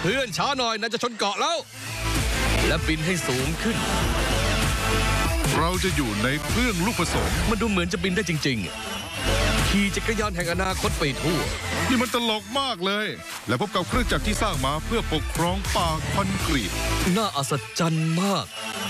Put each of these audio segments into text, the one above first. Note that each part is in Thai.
พื่อนช้าหน่อยน่าจะชนเกาะแล้วและบินให้สูงขึ้นเราจะอยู่ในเครื่องลูกผสมมันดูเหมือนจะบินได้จริงๆขี่จักรยานแห่งอนาคตไปทั่วนี่มันตลกมากเลยและพบกับเครื่องจักรที่สร้างมาเพื่อปกครองป่าคอนกรีตน่าอัศจรรย์มาก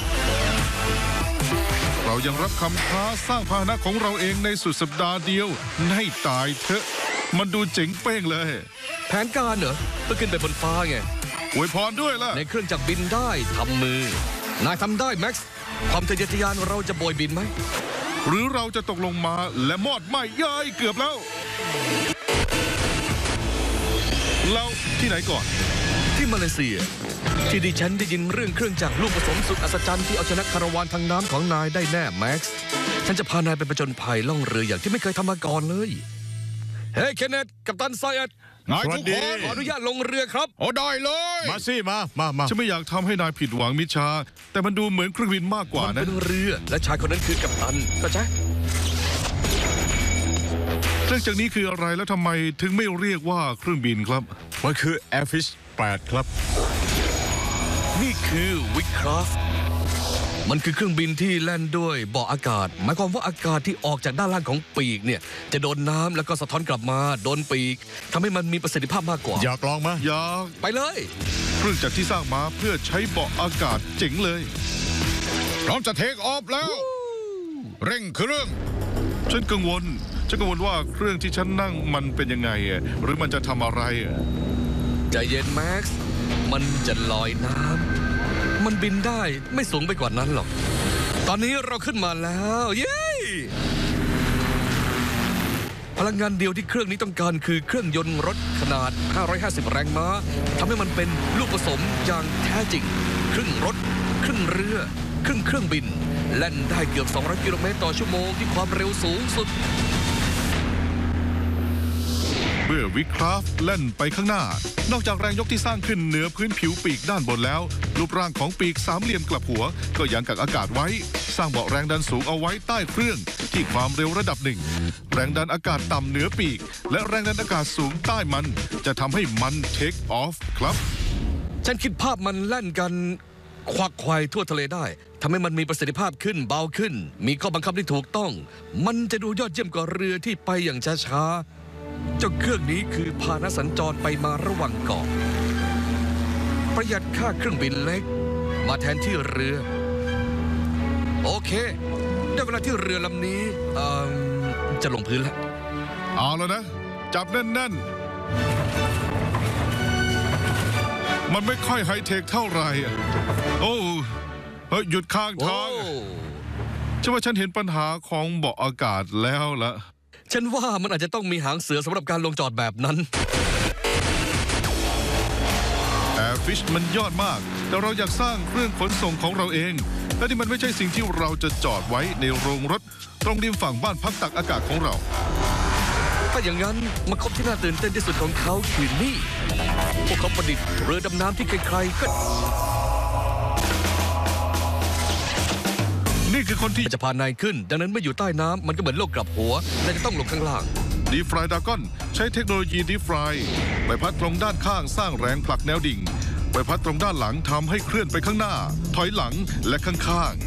เรายังรับคำท้าสร้างพาหนะของเราเองในสุดสัปดาห์เดียวให้ตายเถอะมันดูเจ๋งเป้งเลยแผนการเหรอเพื่อขึ้นไปบนฟ้าไงอวยพรด้วยล่ะในเครื่องจักรบินได้ทำมือนายทำได้แม็กซ์ความทะเยอทะยานเราจะโบยบินไหมหรือเราจะตกลงมาและมอดไหม้ย้ายเกือบแล้วเราที่ไหนก่อนที่มาเลเซียที่ดิฉันได้ยินเรื่องเครื่องจักรลูกผสมสุดอัศจรรย์ที่เอาชนะคาราวานทางน้ำของนายได้แน่แม็กซ์ฉันจะพานายไปประจนภัยล่องเรืออย่างที่ไม่เคยทำมาก่อนเลยเฮ้ยเคนเนตกัปตันไซเอ็ดนายทุกคนขออนุญาตลงเรือครับโอ้ได้เลยมาสิมาฉันไม่อยากทำให้นายผิดหวังมิชาแต่มันดูเหมือนเครื่องบินมากกว่านะมันเป็นเรือและชายคนนั้นคือกัปตันก็ใช่เครื่องจักรนี้คืออะไรแล้วทำไมถึงไม่เรียกว่าเครื่องบินครับมันคือ Airfish 8 ครับนี่คือวิคราฟมันคือเครื่องบินที่แล่นด้วยเบาะอากาศหมายความว่าอากาศที่ออกจากด้านล่างของปีกเนี่ยจะโดนน้ำแล้วก็สะท้อนกลับมาโดนปีกทำให้มันมีประสิทธิภาพมากกว่าอยากลองไหมอยากไปเลยเครื่องจักรที่สร้างมาเพื่อใช้เบาะอากาศเจ๋งเลยพร้อมจะเทคออฟแล้วเร่งเครื่องฉันกังวลว่าเครื่องที่ฉันนั่งมันเป็นยังไงหรือมันจะทำอะไรใจเย็นแม็กซ์มันจะลอยน้ำมันบินได้ไม่สูงไปกว่านั้นหรอกตอนนี้เราขึ้นมาแล้วเย้พลังงานเดียวที่เครื่องนี้ต้องการคือเครื่องยนต์รถขนาด550แรงม้าทำให้มันเป็นลูกผสมอย่างแท้จริงครึ่งรถครึ่งเรือครึ่งเครื่องบินแล่นได้เกือบ200กิโลเมตรต่อชั่วโมงที่ความเร็วสูงสุดเมื่อวิคราฟแล่นไปข้างหน้านอกจากแรงยกที่สร้างขึ้นเหนือพื้นผิวปีกด้านบนแล้วรูปร่างของปีกสามเหลี่ยมกลับหัวก็ยังกักอากาศไว้สร้างเบาะแรงดันสูงเอาไว้ใต้เครื่องที่ความเร็วระดับหนึ่งแรงดันอากาศต่ำเหนือปีกและแรงดันอากาศสูงใต้มันจะทำให้มันเทคออฟครับฉันคิดภาพมันแล่นกันควักไขว่ทั่วทะเลได้ทำให้มันมีประสิทธิภาพขึ้นเบาขึ้นมีข้อบังคับที่ถูกต้องมันจะดูยอดเยี่ยมกว่าเรือที่ไปอย่างช้าเจ้าเครื่องนี้คือพาหนะสัญจรไปมาระหว่างเกาะประหยัดค่าเครื่องบินเล็กมาแทนที่เรือโอเคได้เวลาที่เรือลำนี้จะลงพื้นแล้วเอาแล้วนะจับแน่นๆมันไม่ค่อยไฮเทคเท่าไหร่โอ้หยุดข้างทางฉันว่าฉันเห็นปัญหาของเบาะอากาศแล้วละฉันว่ามันอาจจะต้องมีหางเสือสำหรับการลงจอดแบบนั้น Airfish มันยอดมากแต่เราอยากสร้างเครื่องขนส่งของเราเองและนี่มันไม่ใช่สิ่งที่เราจะจอดไว้ในโรงรถตรงริมฝั่งบ้านพักตักอากาศของเราถ้าอย่างนั้นมาคบที่น่าตื่นเต้นที่สุดของเขาคือนี่พวกเขาประดิษฐ์เรือดำน้ำที่ใครๆก็นี่คือคนที่จะพานายขึ้นดังนั้นเมื่ออยู่ใต้น้ำมันก็เหมือนโลกกลับหัวและจะต้องลงข้างล่างดีฟรายดากอนใช้เทคโนโลยีดีฟรายใบพัดตรงด้านข้างสร้างแรงผลักแนวดิ่งใบพัดตรงด้านหลังทำให้เคลื่อนไปข้างหน้าถอยหลังและข้าง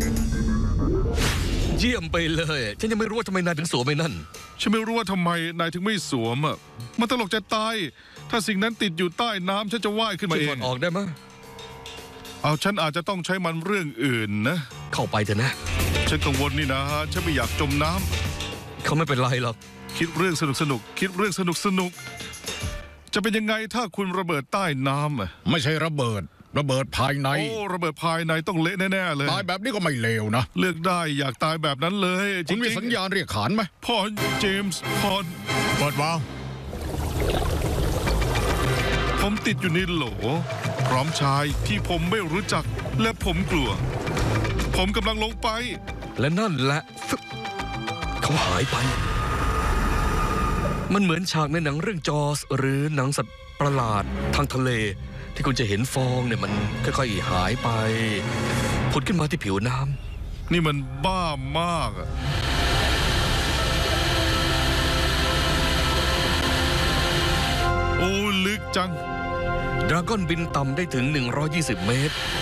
ๆเยี่ยมไปเลยฉันยังไม่รู้ว่าทำไมนายถึงสวมไอ้นั่นฉันไม่รู้ว่าทำไมนายถึงไม่สวมมันตลกจะตายถ้าสิ่งนั้นติดอยู่ใต้น้ำฉันจะว่ายขึ้นมาเองออกได้ไหมฉันอาจจะต้องใช้มันเรื่องอื่นนะเข้าไปเถอะนะฉันกังวลนี่นะฉันไม่อยากจมน้ำเขาไม่เป็นไรหรอกคิดเรื่องสนุกคิดเรื่องสนุกจะเป็นยังไงถ้าคุณระเบิดใต้น้ำไม่ใช่ระเบิดภายในระเบิดภายในต้องเละแน่ๆเลยตายแบบนี้ก็ไม่เลวนะเลือกได้อยากตายแบบนั้นเลยคุณมีสัญญาณเรียกขานไหมพอเจมส์พอเปิดวาล์วผมติดอยู่ในโหลพร้อมชายที่ผมไม่รู้จักและผมกลัวผมกำลังลงไปและนั่นแหละเขาหายไปมันเหมือนฉากในหนังเรื่องจอสหรือหนังสัตว์ประหลาดทางทะเลที่คุณจะเห็นฟองเนี่ยมันค่อยๆหายไปผุดขึ้นมาที่ผิวน้ำนี่มันบ้ามากโอ้ลึกจังดราก้อนบินต่ำได้ถึง 120 เมตร